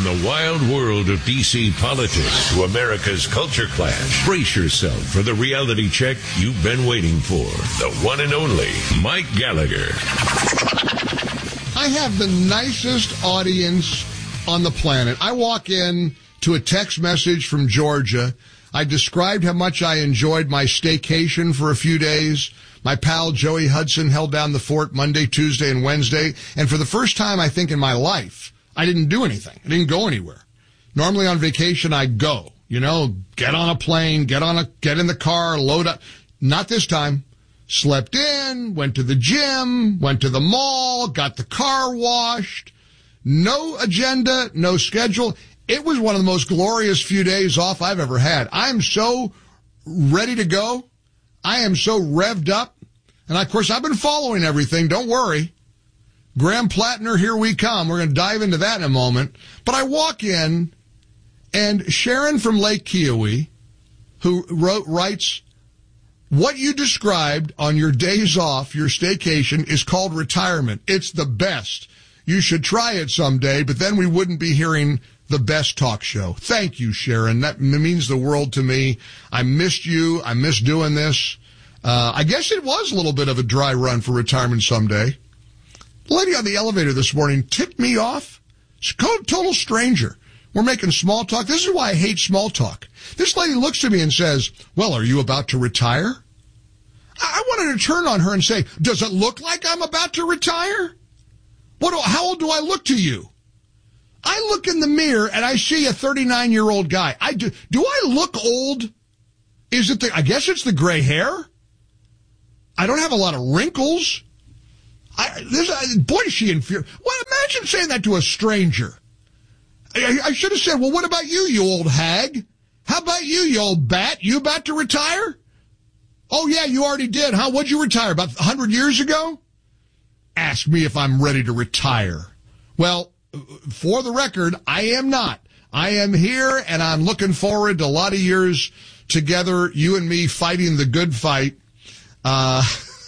From the wild world of D.C. politics to America's culture clash, brace yourself for the reality check you've been waiting for. The one and only Mike Gallagher. I have the nicest audience on the planet. I walk in to a text message from Georgia. I described how much I enjoyed my staycation for a few days. My pal Joey Hudson held down the fort Monday, Tuesday, and Wednesday. And for the first time, I think, in my life, I didn't do anything. I didn't go anywhere. Normally on vacation, I go. Get on a plane, get in the car, load up. Not this time. Slept in, went to the gym, went to the mall, got the car washed. No agenda, no schedule. It was one of the most glorious few days off I've ever had. I'm so ready to go. I am so revved up. And, of course, I've been following everything. Don't worry. Graham Plattner, here we come. We're going to dive into that in a moment. But I walk in, and Sharon from Lake Keowee, who writes, what you described on your days off, your staycation, is called retirement. It's the best. You should try it someday, but then we wouldn't be hearing the best talk show. Thank you, Sharon. That means the world to me. I missed you. I miss doing this. I guess it was a little bit of a dry run for retirement someday. The lady on the elevator this morning tipped me off. She's a total stranger. We're making small talk. This is why I hate small talk. This lady looks at me and says, well, are you about to retire? I wanted to turn on her and say, does it look like I'm about to retire? How old do I look to you? I look in the mirror and I see a 39-year-old guy. Do I look old? I guess it's the gray hair. I don't have a lot of wrinkles. Boy, is she inferior. Well, imagine saying that to a stranger. I should have said, well, what about you, you old hag? How about you old bat? You about to retire? Oh, yeah, you already did, huh? What'd you retire, about 100 years ago? Ask me if I'm ready to retire. Well, for the record, I am not. I am here, and I'm looking forward to a lot of years together, you and me fighting the good fight. Are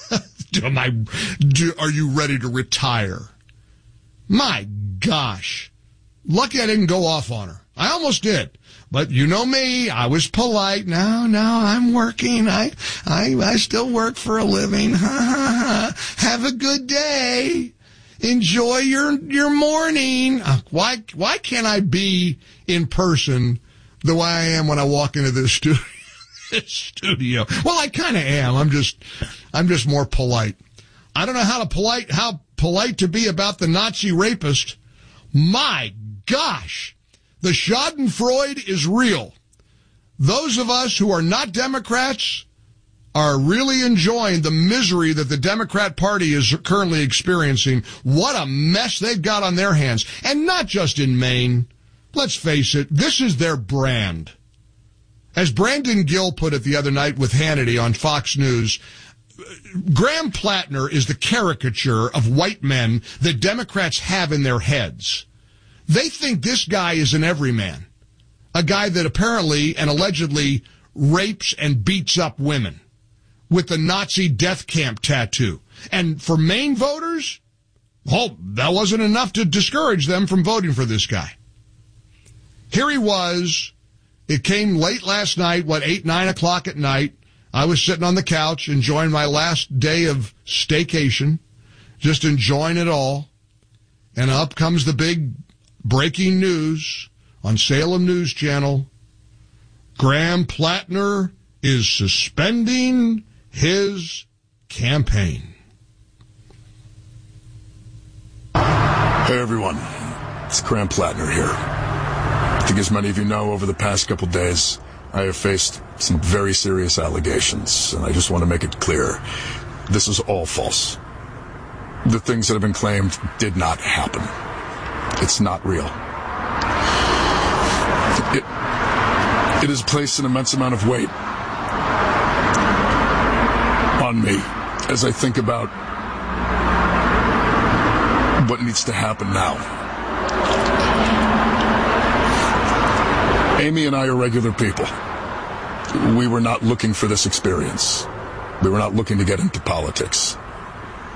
you ready to retire? My gosh. Lucky I didn't go off on her. I almost did. But you know me, I was polite. No, I'm working. I still work for a living. Have a good day. Enjoy your morning. Why can't I be in person the way I am when I walk into this studio? Well, I kind of am. I'm just more polite. I don't know how polite to be about the Nazi rapist. My gosh, the Schadenfreude is real. Those of us who are not Democrats are really enjoying the misery that the Democrat Party is currently experiencing. What a mess they've got on their hands. And not just in Maine. Let's face it, this is their brand. As Brandon Gill put it the other night with Hannity on Fox News, Graham Plattner is the caricature of white men that Democrats have in their heads. They think this guy is an everyman, a guy that apparently and allegedly rapes and beats up women with the Nazi death camp tattoo. And for Maine voters, that wasn't enough to discourage them from voting for this guy. Here he was. It came late last night, 8, 9 o'clock at night. I was sitting on the couch enjoying my last day of staycation, just enjoying it all. And up comes the big breaking news on Salem News Channel. Graham Plattner is suspending his campaign. Hey, everyone. It's Graham Plattner here. I think as many of you know, over the past couple days, I have faced some very serious allegations, and I just want to make it clear. This is all false. The things that have been claimed did not happen. It's not real. It has placed an immense amount of weight on me as I think about what needs to happen now. Amy and I are regular people. We were not looking for this experience. We were not looking to get into politics.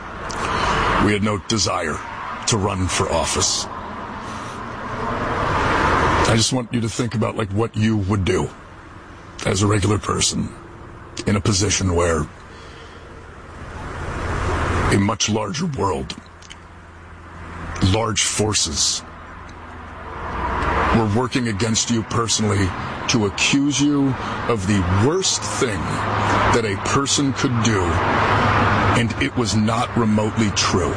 We had no desire to run for office. I just want you to think about like what you would do as a regular person in a position where a much larger world, large forces were working against you personally to accuse you of the worst thing that a person could do, and it was not remotely true.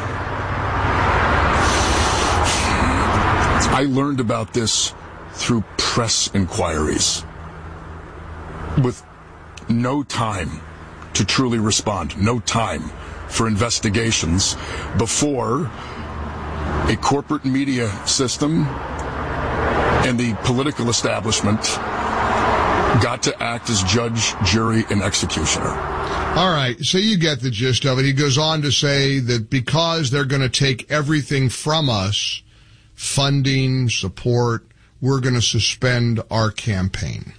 I learned about this through press inquiries with no time to truly respond, no time for investigations before a corporate media system and the political establishment got to act as judge, jury, and executioner. All right, so you get the gist of it. He goes on to say that because they're going to take everything from us, funding, support, we're going to suspend our campaign.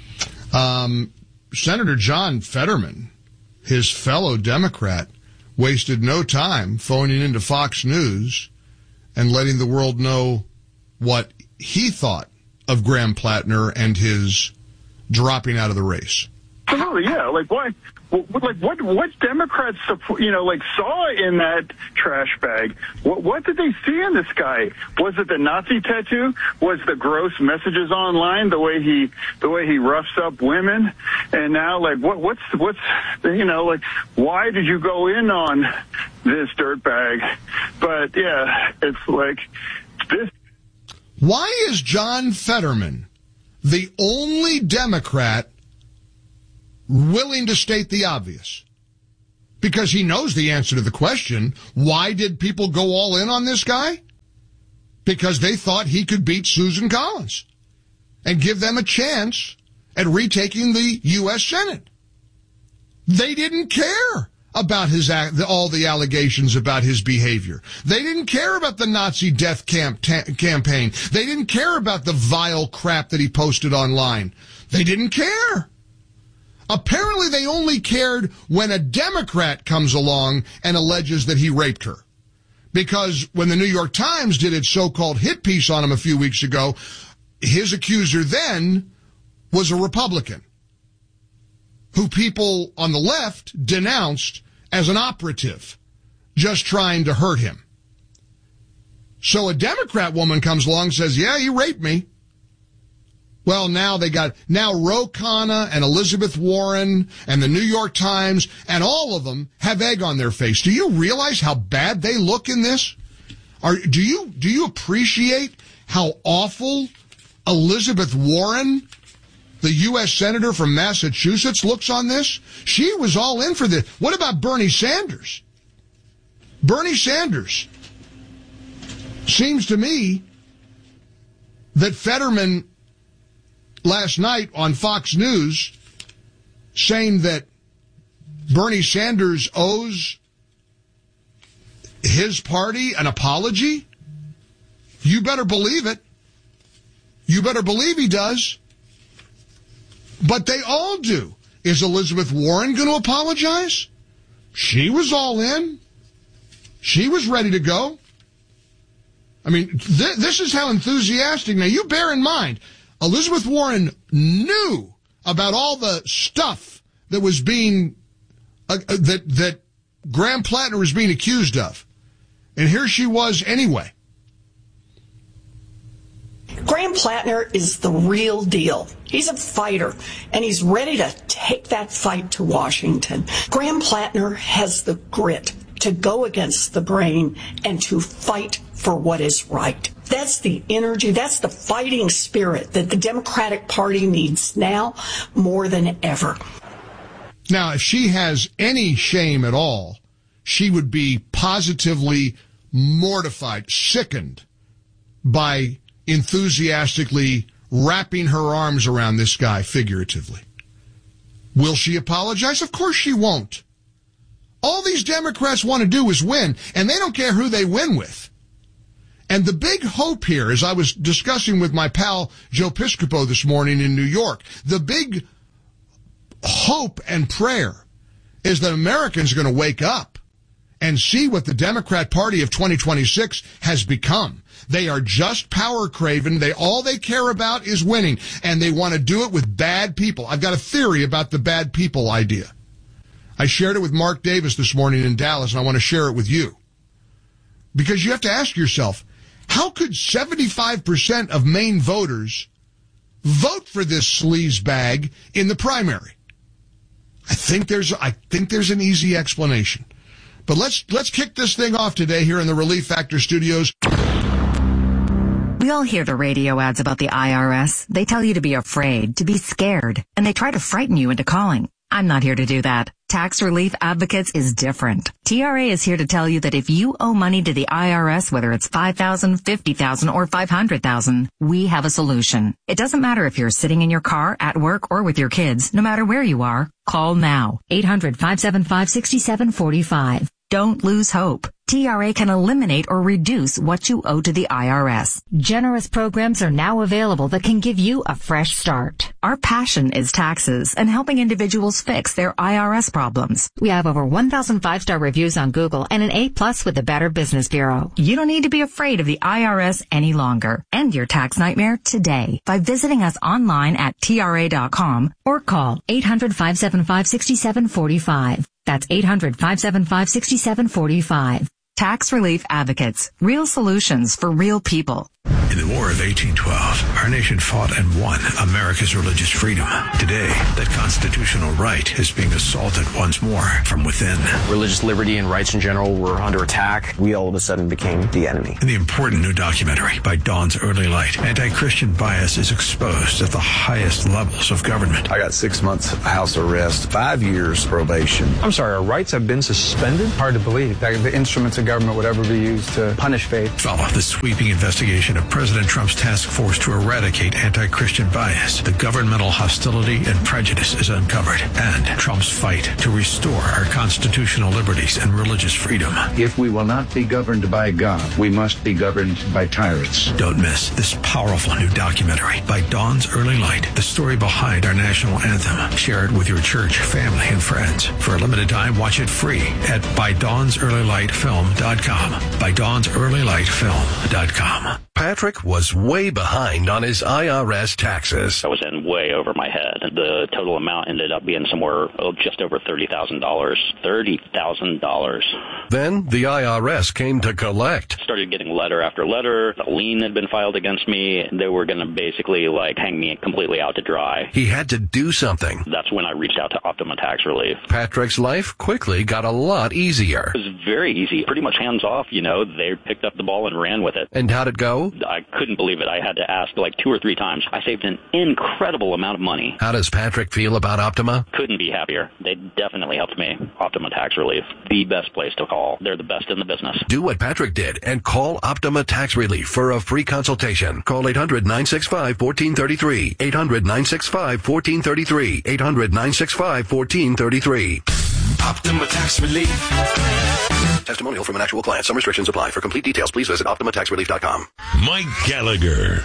Senator John Fetterman, his fellow Democrat, wasted no time phoning into Fox News and letting the world know what he thought of Graham Plattner and his dropping out of the race. Absolutely, yeah. Like, why? What Democrats, saw in that trash bag? What did they see in this guy? Was it the Nazi tattoo? Was the gross messages online? The way he roughs up women? And now, what's why did you go in on this dirtbag? But yeah, it's like this. Why is John Fetterman the only Democrat willing to state the obvious? Because he knows the answer to the question, why did people go all in on this guy? Because they thought he could beat Susan Collins and give them a chance at retaking the U.S. Senate. They didn't care about all the allegations about his behavior. They didn't care about the Nazi death campaign. They didn't care about the vile crap that he posted online. They didn't care. Apparently they only cared when a Democrat comes along and alleges that he raped her. Because when the New York Times did its so-called hit piece on him a few weeks ago, his accuser then was a Republican who people on the left denounced as an operative, just trying to hurt him. So a Democrat woman comes along and says, yeah, he raped me. Well, now Ro Khanna and Elizabeth Warren and the New York Times and all of them have egg on their face. Do you realize how bad they look in this? Do you appreciate how awful Elizabeth Warren, the U.S. Senator from Massachusetts, looks on this? She was all in for this. What about Bernie Sanders? Bernie Sanders seems to me that Fetterman last night on Fox News saying that Bernie Sanders owes his party an apology. You better believe it. You better believe he does. But they all do. Is Elizabeth Warren going to apologize? She was all in. She was ready to go. I mean, this is how enthusiastic. Now, you bear in mind, Elizabeth Warren knew about all the stuff that was being, that Graham Plattner was being accused of. And here she was anyway. Graham Plattner is the real deal. He's a fighter, and he's ready to take that fight to Washington. Graham Plattner has the grit to go against the grain and to fight for what is right. That's the energy, that's the fighting spirit that the Democratic Party needs now more than ever. Now, if she has any shame at all, she would be positively mortified, sickened by enthusiastically wrapping her arms around this guy figuratively. Will she apologize? Of course she won't. All these Democrats want to do is win, and they don't care who they win with. And the big hope here, as I was discussing with my pal Joe Piscopo this morning in New York, the big hope and prayer is that Americans are going to wake up and see what the Democrat Party of 2026 has become. They are just power craven. All they care about is winning, and they want to do it with bad people. I've got a theory about the bad people idea. I shared it with Mark Davis this morning in Dallas, and I want to share it with you. Because you have to ask yourself, how could 75% of Maine voters vote for this sleaze bag in the primary? I think there's an easy explanation. But let's kick this thing off today here in the Relief Factor studios. We all hear the radio ads about the IRS. They tell you to be afraid, to be scared, and they try to frighten you into calling. I'm not here to do that. Tax Relief Advocates is different. TRA is here to tell you that if you owe money to the IRS, whether it's $5,000, $50,000, or $500,000, we have a solution. It doesn't matter if you're sitting in your car, at work, or with your kids. No matter where you are, call now. 800-575-6745. Don't lose hope. TRA can eliminate or reduce what you owe to the IRS. Generous programs are now available that can give you a fresh start. Our passion is taxes and helping individuals fix their IRS problems. We have over 1,000 5-star reviews on Google and an A+ with the Better Business Bureau. You don't need to be afraid of the IRS any longer. End your tax nightmare today by visiting us online at TRA.com or call 800-575-6745. That's 800-575-6745. Tax Relief Advocates. Real solutions for real people. In the War of 1812, our nation fought and won America's religious freedom. Today, that constitutional right is being assaulted once more from within. Religious liberty and rights in general were under attack. We all of a sudden became the enemy. In the important new documentary, By Dawn's Early Light, anti-Christian bias is exposed at the highest levels of government. I got 6 months house arrest, 5 years probation. I'm sorry, our rights have been suspended? Hard to believe that the instruments of government would ever be used to punish faith. Follow the sweeping investigation of President Trump's task force to eradicate anti-Christian bias. The governmental hostility and prejudice is uncovered, and Trump's fight to restore our constitutional liberties and religious freedom. If we will not be governed by God, we must be governed by tyrants. Don't miss this powerful new documentary, By Dawn's Early Light, the story behind our national anthem. Share it with your church, family, and friends. For a limited time, watch it free at ByDawnsEarlyLightFilm.com. ByDawnsEarlyLightFilm.com. Patrick was way behind on his IRS taxes. I was in way over my head. The total amount ended up being somewhere just over $30,000. $30,000. Then the IRS came to collect. Started getting letter after letter. A lien had been filed against me. They were going to basically hang me completely out to dry. He had to do something. That's when I reached out to Optima Tax Relief. Patrick's life quickly got a lot easier. It was very easy, pretty much hands off. They picked up the ball and ran with it. And how'd it go? I couldn't believe it. I had to ask 2 or 3 times. I saved an incredible amount of money. How does Patrick feel about Optima? Couldn't be happier. They definitely helped me. Optima Tax Relief, the best place to call. They're the best in the business. Do what Patrick did and call Optima Tax Relief for a free consultation. Call 800-965-1433. 800-965-1433. 800-965-1433. Optima Tax Relief. Testimonial from an actual client. Some restrictions apply. For complete details, please visit OptimaTaxRelief.com. Mike Gallagher.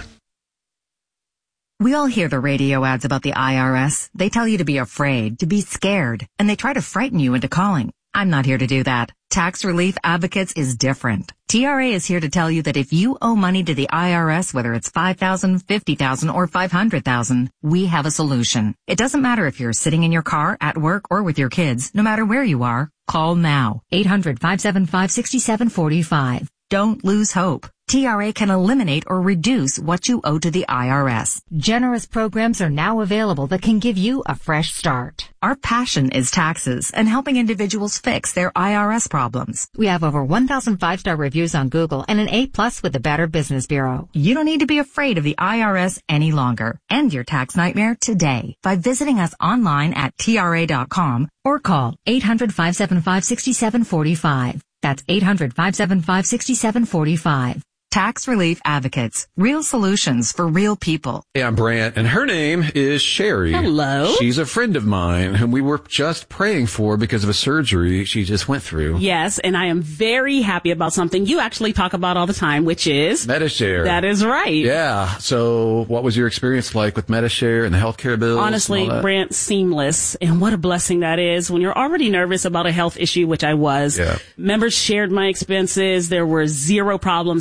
We all hear the radio ads about the IRS. They tell you to be afraid, to be scared, and they try to frighten you into calling. I'm not here to do that. Tax Relief Advocates is different. TRA is here to tell you that if you owe money to the IRS, whether it's $5,000, $50,000, or $500,000, we have a solution. It doesn't matter if you're sitting in your car, at work, or with your kids. No matter where you are, call now. 800-575-6745. Don't lose hope. TRA can eliminate or reduce what you owe to the IRS. Generous programs are now available that can give you a fresh start. Our passion is taxes and helping individuals fix their IRS problems. We have over 1,000 5-star reviews on Google and an A+ with the Better Business Bureau. You don't need to be afraid of the IRS any longer. End your tax nightmare today by visiting us online at TRA.com or call 800-575-6745. That's 800-575-6745. Tax Relief Advocates. Real solutions for real people. Hey, I'm Brant, and her name is Sherry. Hello. She's a friend of mine whom we were just praying for because of a surgery she just went through. Yes, and I am very happy about something you actually talk about all the time, which is Medi-Share. That is right. Yeah. So what was your experience like with Medi-Share and the healthcare bills? Honestly, Brant, seamless. And what a blessing that is when you're already nervous about a health issue, which I was. Yeah. Members shared my expenses. There were zero problems. And let me tell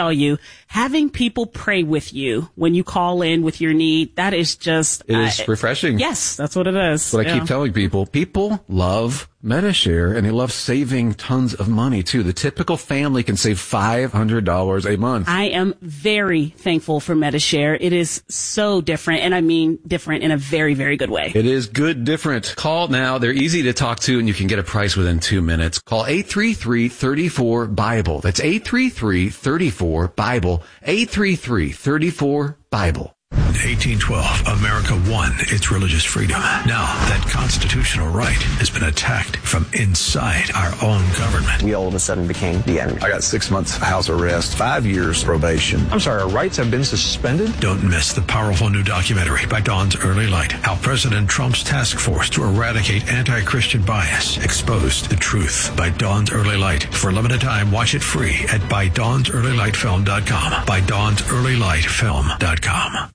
tell you, having people pray with you when you call in with your need, that is just... It is refreshing. Yes, that's what it is. That's what I keep telling people. People love Medi-Share, and they love saving tons of money, too. The typical family can save $500 a month. I am very thankful for Medi-Share. It is so different, and I mean different in a very, very good way. It is good different. Call now. They're easy to talk to, and you can get a price within 2 minutes. Call 833-34-BIBLE. That's 833-34-BIBLE. 833-34-BIBLE. 1812, America won its religious freedom. Now, that constitutional right has been attacked from inside our own government. We all of a sudden became the enemy. I got 6 months house arrest, 5 years probation. I'm sorry, our rights have been suspended? Don't miss the powerful new documentary by Dawn's Early Light, how President Trump's task force to eradicate anti-Christian bias exposed the truth, by Dawn's Early Light. For a limited time, watch it free at ByDawnsEarlyLightFilm.com. ByDawnsEarlyLightFilm.com.